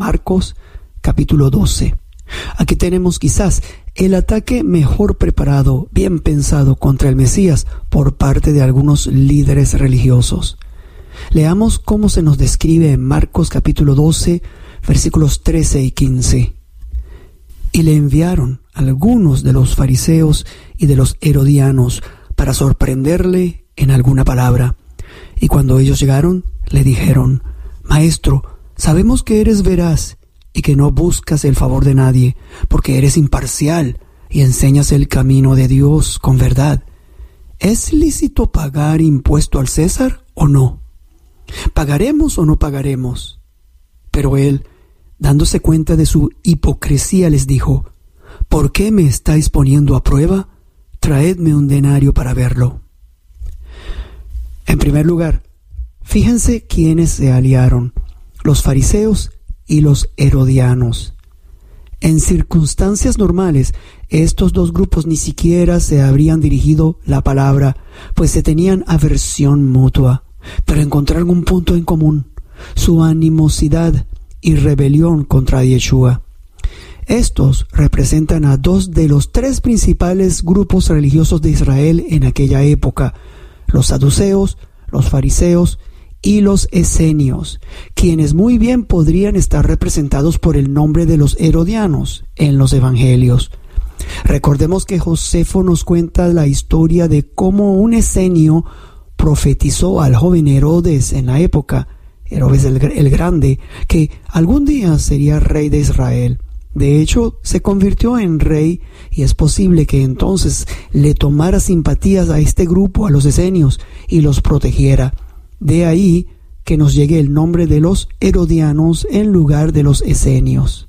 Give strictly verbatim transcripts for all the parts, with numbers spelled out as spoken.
Marcos capítulo doce. Aquí tenemos quizás el ataque mejor preparado, bien pensado contra el Mesías por parte de algunos líderes religiosos. Leamos cómo se nos describe en Marcos capítulo doce, versículos trece y quince. Y le enviaron algunos de los fariseos y de los herodianos para sorprenderle en alguna palabra. Y cuando ellos llegaron, le dijeron: Maestro, sabemos que eres veraz y que no buscas el favor de nadie, porque eres imparcial y enseñas el camino de Dios con verdad. ¿Es lícito pagar impuesto al César o no? ¿Pagaremos o no pagaremos? Pero él, dándose cuenta de su hipocresía, les dijo: ¿Por qué me estáis poniendo a prueba? Traedme un denario para verlo. En primer lugar, fíjense quiénes se aliaron: los fariseos y los herodianos. En circunstancias normales, estos dos grupos ni siquiera se habrían dirigido la palabra, pues se tenían aversión mutua, pero encontraron un punto en común: su animosidad y rebelión contra Yeshua. Estos representan a dos de los tres principales grupos religiosos de Israel en aquella época: los saduceos, los fariseos y los esenios, quienes muy bien podrían estar representados por el nombre de los herodianos en los evangelios. Recordemos que Josefo nos cuenta la historia de cómo un esenio profetizó al joven Herodes en la época, Herodes el, el Grande, que algún día sería rey de Israel. De hecho, se convirtió en rey y es posible que entonces le tomara simpatías a este grupo, a los esenios, y los protegiera. De ahí que nos llegue el nombre de los herodianos en lugar de los esenios.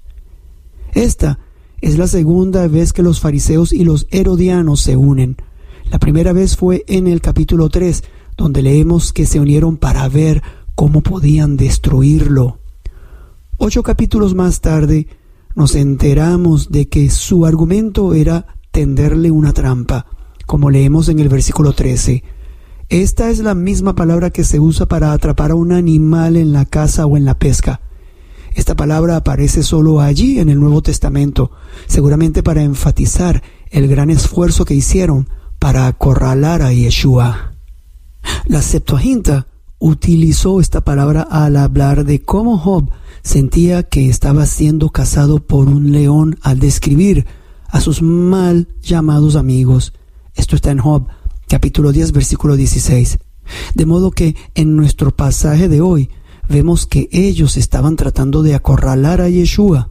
Esta es la segunda vez que los fariseos y los herodianos se unen. La primera vez fue en el capítulo tres, donde leemos que se unieron para ver cómo podían destruirlo. Ocho capítulos más tarde, nos enteramos de que su argumento era tenderle una trampa, como leemos en el versículo trece. Esta es la misma palabra que se usa para atrapar a un animal en la caza o en la pesca. Esta palabra aparece solo allí en el Nuevo Testamento, seguramente para enfatizar el gran esfuerzo que hicieron para acorralar a Yeshua. La Septuaginta utilizó esta palabra al hablar de cómo Job sentía que estaba siendo cazado por un león al describir a sus mal llamados amigos. Esto está en Job capítulo diez, versículo dieciséis. De modo que en nuestro pasaje de hoy vemos que ellos estaban tratando de acorralar a Yeshua.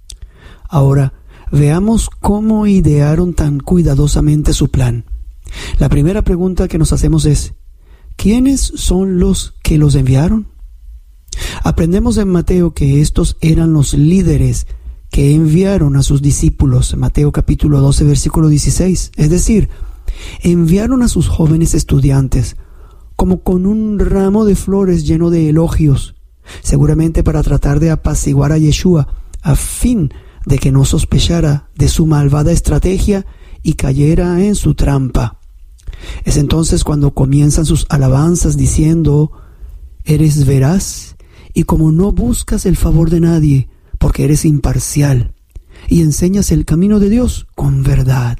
Ahora, veamos cómo idearon tan cuidadosamente su plan. La primera pregunta que nos hacemos es: ¿quiénes son los que los enviaron? Aprendemos en Mateo que estos eran los líderes que enviaron a sus discípulos, Mateo capítulo doce, versículo dieciséis. Es decir, enviaron a sus jóvenes estudiantes como con un ramo de flores lleno de elogios, seguramente para tratar de apaciguar a Yeshua, a fin de que no sospechara de su malvada estrategia y cayera en su trampa. Es entonces cuando comienzan sus alabanzas diciendo: eres veraz y como no buscas el favor de nadie, porque eres imparcial y enseñas el camino de Dios con verdad.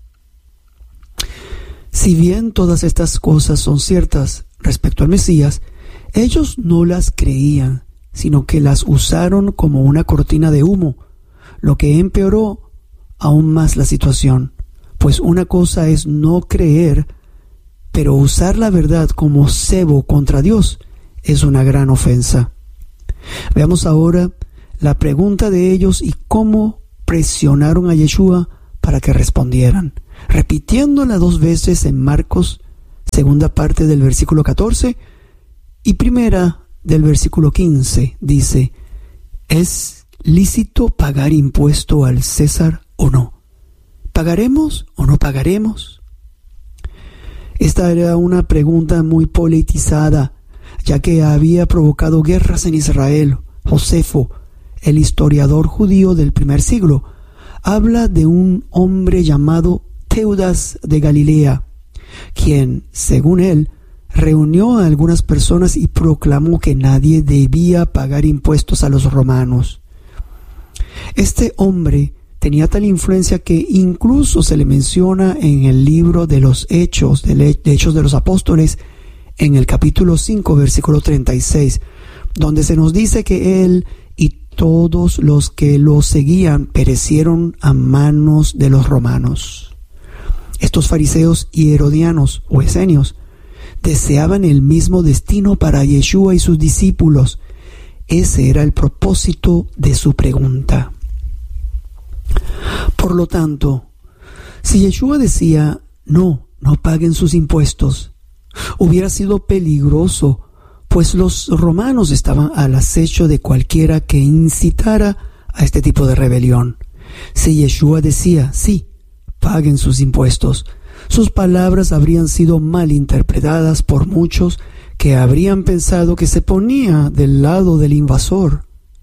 Si bien todas estas cosas son ciertas respecto al Mesías, ellos no las creían, sino que las usaron como una cortina de humo, lo que empeoró aún más la situación, pues una cosa es no creer, pero usar la verdad como cebo contra Dios es una gran ofensa. Veamos ahora la pregunta de ellos y cómo presionaron a Yeshua para que respondieran, repitiéndola dos veces en Marcos, segunda parte del versículo catorce y primera del versículo quince. Dice: ¿es lícito pagar impuesto al César o no? ¿Pagaremos o no pagaremos? Esta era una pregunta muy politizada, ya que había provocado guerras en Israel. Josefo, el historiador judío del primer siglo, habla de un hombre llamado Teudas de Galilea, quien, según él, reunió a algunas personas y proclamó que nadie debía pagar impuestos a los romanos. Este hombre tenía tal influencia que incluso se le menciona en el libro de los Hechos, de Hechos de los Apóstoles, en el capítulo cinco, versículo treinta y seis, donde se nos dice que él y todos los que lo seguían perecieron a manos de los romanos. Estos fariseos y herodianos o esenios deseaban el mismo destino para Yeshua y sus discípulos. Ese era el propósito de su pregunta. Por lo tanto, si Yeshua decía, no, no paguen sus impuestos, hubiera sido peligroso, pues los romanos estaban al acecho de cualquiera que incitara a este tipo de rebelión. Si Yeshua decía, sí, paguen sus impuestos, sus palabras habrían sido malinterpretadas por muchos que habrían pensado que se ponía del lado del invasor.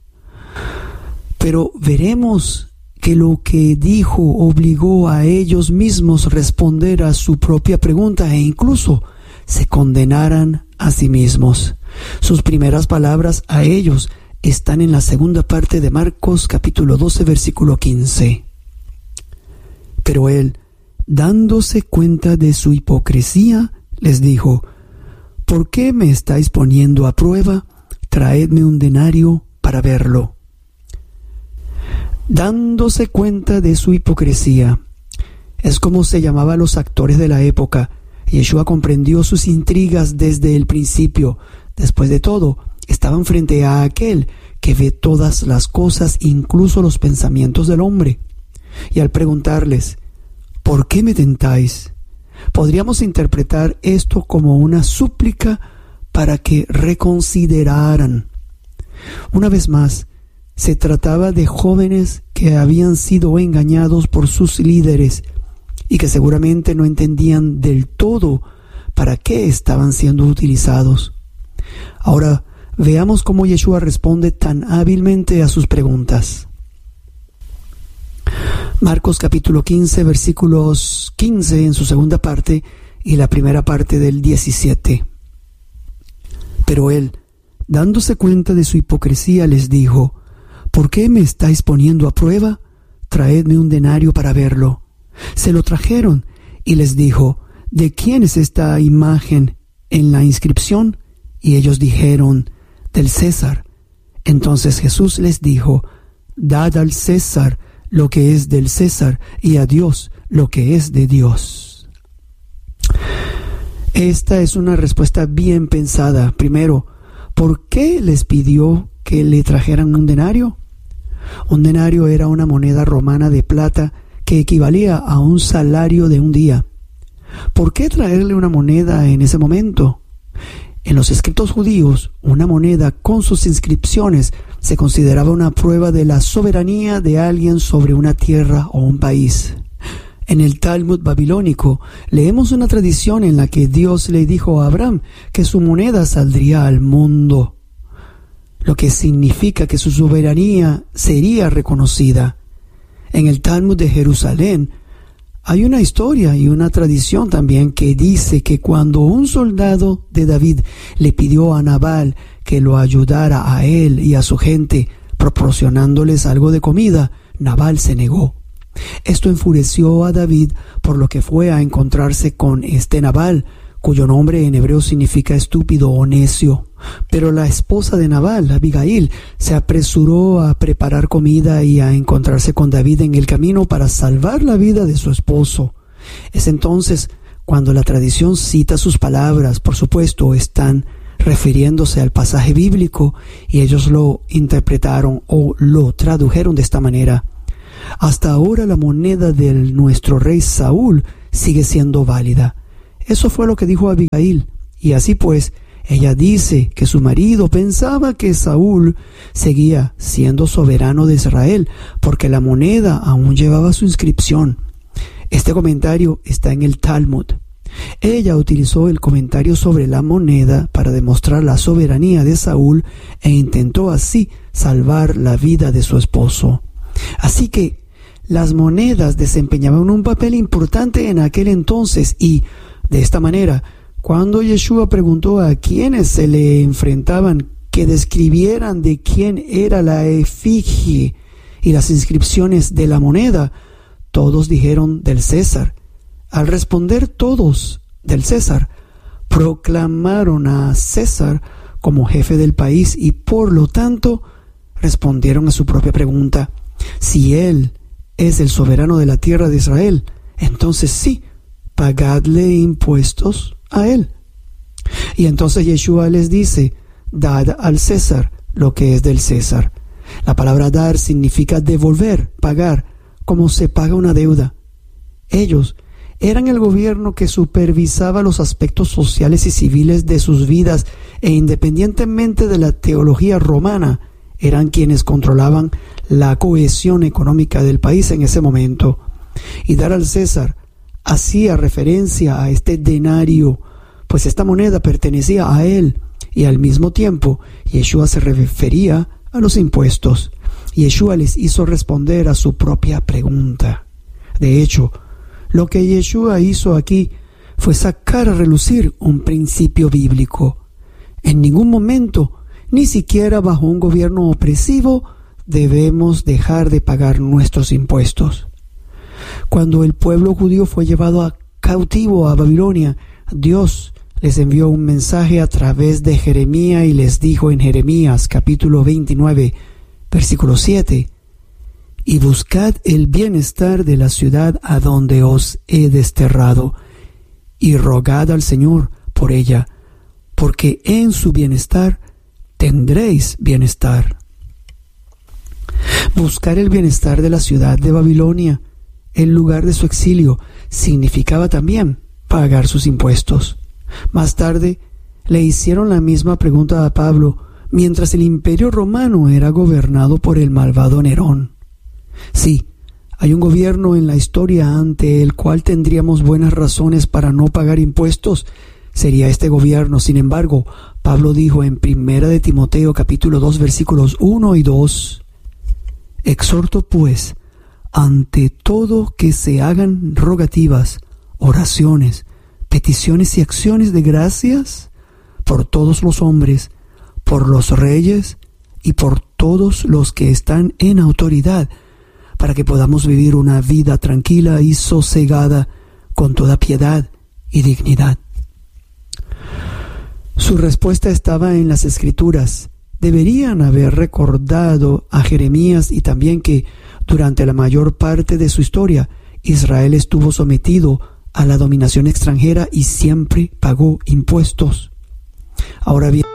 Pero veremos que lo que dijo obligó a ellos mismos responder a su propia pregunta e incluso se condenaran a sí mismos. Sus primeras palabras a ellos están en la segunda parte de Marcos capítulo doce versículo quince. Pero él, dándose cuenta de su hipocresía, les dijo, ¿por qué me estáis poniendo a prueba? Traedme un denario para verlo. Dándose cuenta de su hipocresía. Es como se llamaba a los actores de la época. Yeshua comprendió sus intrigas desde el principio. Después de todo, estaban frente a aquel que ve todas las cosas, incluso los pensamientos del hombre. Y al preguntarles, ¿por qué me tentáis?, podríamos interpretar esto como una súplica para que reconsideraran. Una vez más, se trataba de jóvenes que habían sido engañados por sus líderes y que seguramente no entendían del todo para qué estaban siendo utilizados. Ahora veamos cómo Yeshua responde tan hábilmente a sus preguntas. Marcos capítulo quince, versículos quince en su segunda parte y la primera parte del diecisiete. Pero él, dándose cuenta de su hipocresía, les dijo, ¿por qué me estáis poniendo a prueba? Traedme un denario para verlo. Se lo trajeron y les dijo, ¿de quién es esta imagen en la inscripción? Y ellos dijeron, del César. Entonces Jesús les dijo, dad al César lo que es del César y a Dios lo que es de Dios. Esta es una respuesta bien pensada. Primero, ¿por qué les pidió que le trajeran un denario? Un denario era una moneda romana de plata que equivalía a un salario de un día. ¿Por qué traerle una moneda en ese momento? En los escritos judíos, una moneda con sus inscripciones se consideraba una prueba de la soberanía de alguien sobre una tierra o un país. En el Talmud babilónico leemos una tradición en la que Dios le dijo a Abraham que su moneda saldría al mundo, lo que significa que su soberanía sería reconocida. En el Talmud de Jerusalén hay una historia y una tradición también que dice que cuando un soldado de David le pidió a Nabal que lo ayudara a él y a su gente proporcionándoles algo de comida, Nabal se negó. Esto enfureció a David, por lo que fue a encontrarse con este Nabal, cuyo nombre en hebreo significa estúpido o necio. Pero la esposa de Nabal, Abigail, se apresuró a preparar comida y a encontrarse con David en el camino para salvar la vida de su esposo. Es entonces cuando la tradición cita sus palabras. Por supuesto, están refiriéndose al pasaje bíblico y ellos lo interpretaron o lo tradujeron de esta manera. Hasta ahora la moneda de nuestro rey Saúl sigue siendo válida. Eso fue lo que dijo Abigail. Y así pues, ella dice que su marido pensaba que Saúl seguía siendo soberano de Israel porque la moneda aún llevaba su inscripción. Este comentario está en el Talmud. Ella utilizó el comentario sobre la moneda para demostrar la soberanía de Saúl e intentó así salvar la vida de su esposo. Así que las monedas desempeñaban un papel importante en aquel entonces y, de esta manera, cuando Yeshua preguntó a quienes se le enfrentaban que describieran de quién era la efigie y las inscripciones de la moneda, todos dijeron del César. Al responder todos del César, proclamaron a César como jefe del país y por lo tanto respondieron a su propia pregunta. Si él es el soberano de la tierra de Israel, entonces sí, pagadle impuestos a él. Y entonces Yeshua les dice, dad al César lo que es del César. La palabra dar significa devolver, pagar, como se paga una deuda. Ellos eran el gobierno que supervisaba los aspectos sociales y civiles de sus vidas e independientemente de la teología romana, eran quienes controlaban la cohesión económica del país en ese momento. Y dar al César hacía referencia a este denario, pues esta moneda pertenecía a él, y al mismo tiempo Yeshua se refería a los impuestos. Yeshua les hizo responder a su propia pregunta. De hecho, lo que Yeshua hizo aquí fue sacar a relucir un principio bíblico. En ningún momento, ni siquiera bajo un gobierno opresivo, debemos dejar de pagar nuestros impuestos. Cuando el pueblo judío fue llevado a cautivo a Babilonia, Dios les envió un mensaje a través de Jeremías y les dijo en Jeremías capítulo veintinueve, versículo siete, y buscad el bienestar de la ciudad a donde os he desterrado, y rogad al Señor por ella, porque en su bienestar tendréis bienestar. Buscar el bienestar de la ciudad de Babilonia, el lugar de su exilio, significaba también pagar sus impuestos. Más tarde, le hicieron la misma pregunta a Pablo, mientras el imperio romano era gobernado por el malvado Nerón. Sí, hay un gobierno en la historia ante el cual tendríamos buenas razones para no pagar impuestos. Sería este gobierno. Sin embargo, Pablo dijo en Primera de Timoteo capítulo dos versículos uno y dos, exhorto pues, ante todo que se hagan rogativas, oraciones, peticiones y acciones de gracias por todos los hombres, por los reyes y por todos los que están en autoridad, para que podamos vivir una vida tranquila y sosegada con toda piedad y dignidad. Su respuesta estaba en las Escrituras. Deberían haber recordado a Jeremías y también que durante la mayor parte de su historia Israel estuvo sometido a la dominación extranjera y siempre pagó impuestos. Ahora bien,